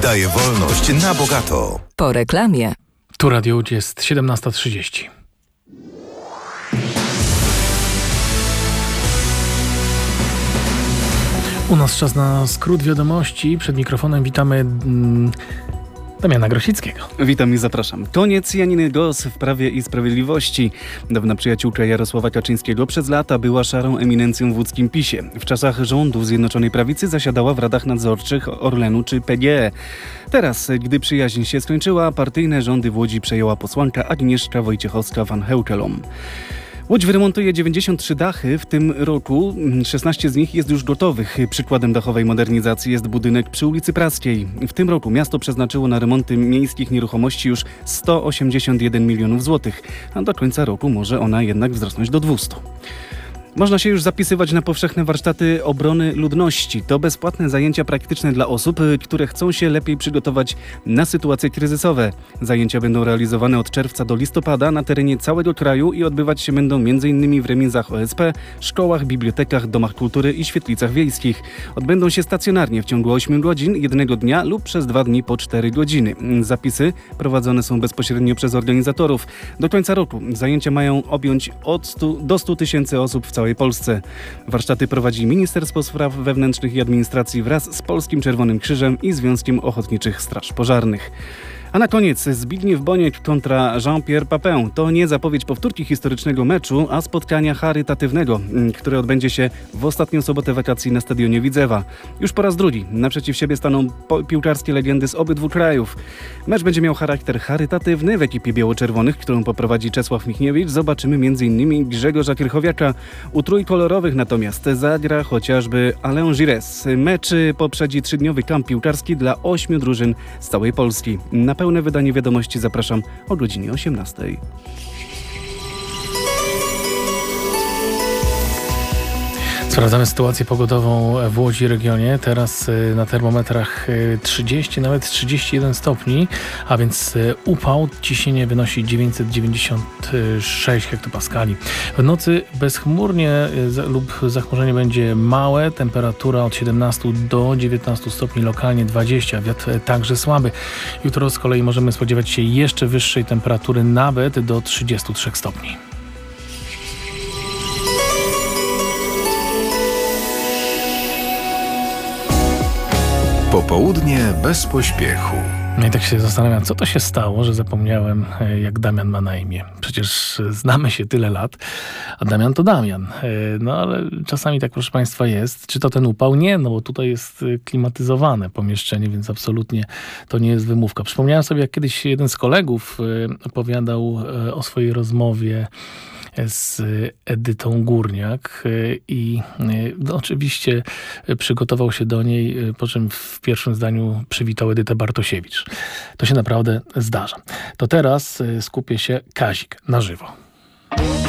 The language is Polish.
daje wolność na bogato. Po reklamie. Tu Radio Łódź, jest 17:30. U nas czas na skrót wiadomości. Przed mikrofonem witamy Damiana Grosickiego. Witam i zapraszam. Koniec Janiny Gos w Prawie i Sprawiedliwości. Dawna przyjaciółka Jarosława Kaczyńskiego przez lata była szarą eminencją w łódzkim PiS-ie. W czasach rządów Zjednoczonej Prawicy zasiadała w radach nadzorczych Orlenu czy PGE. Teraz, gdy przyjaźń się skończyła, partyjne rządy w Łodzi przejęła posłanka Agnieszka Wojciechowska-van Heukelom. Łódź wyremontuje 93 dachy w tym roku. 16 z nich jest już gotowych. Przykładem dachowej modernizacji jest budynek przy ulicy Praskiej. W tym roku miasto przeznaczyło na remonty miejskich nieruchomości już 181 milionów złotych, a do końca roku może ona jednak wzrosnąć do 200. Można się już zapisywać na powszechne warsztaty obrony ludności. To bezpłatne zajęcia praktyczne dla osób, które chcą się lepiej przygotować na sytuacje kryzysowe. Zajęcia będą realizowane od czerwca do listopada na terenie całego kraju i odbywać się będą m.in. w remizach OSP, szkołach, bibliotekach, domach kultury i świetlicach wiejskich. Odbędą się stacjonarnie w ciągu 8 godzin, jednego dnia lub przez 2 dni po 4 godziny. Zapisy prowadzone są bezpośrednio przez organizatorów. Do końca roku zajęcia mają objąć od 100 do 100 tysięcy osób w całej Polsce. Warsztaty prowadzi Ministerstwo Spraw Wewnętrznych i Administracji wraz z Polskim Czerwonym Krzyżem i Związkiem Ochotniczych Straż Pożarnych. A na koniec Zbigniew Boniek kontra Jean-Pierre Papin. To nie zapowiedź powtórki historycznego meczu, a spotkania charytatywnego, które odbędzie się w ostatnią sobotę wakacji na stadionie Widzewa. Już po raz drugi naprzeciw siebie staną piłkarskie legendy z obydwu krajów. Mecz będzie miał charakter charytatywny. W ekipie biało-czerwonych, którą poprowadzi Czesław Michniewicz, zobaczymy m.in. Grzegorza Krychowiaka. U trójkolorowych natomiast zagra chociażby Alain Giresse. Mecz poprzedzi 3-dniowy kamp piłkarski dla 8 drużyn z całej Polski. Na pełne wydanie wiadomości zapraszam o godzinie 18:00. Sprawdzamy sytuację pogodową w Łodzi i regionie. Teraz na termometrach 30, nawet 31 stopni, a więc upał, ciśnienie wynosi 996 hektopaskali. W nocy bezchmurnie lub zachmurzenie będzie małe, temperatura od 17 do 19 stopni, lokalnie 20, wiatr także słaby. Jutro z kolei możemy spodziewać się jeszcze wyższej temperatury, nawet do 33 stopni. Popołudnie bez pośpiechu. No i tak się zastanawiam, co to się stało, że zapomniałem, jak Damian ma na imię. Przecież znamy się tyle lat, a Damian to Damian. No ale czasami tak, proszę Państwa, jest. Czy to ten upał? Nie, no bo tutaj jest klimatyzowane pomieszczenie, więc absolutnie to nie jest wymówka. Przypomniałem sobie, jak kiedyś jeden z kolegów opowiadał o swojej rozmowie z Edytą Górniak i no, oczywiście przygotował się do niej, po czym w pierwszym zdaniu przywitał Edytę Bartosiewicz. To się naprawdę zdarza. To teraz skupię się Kazik na żywo.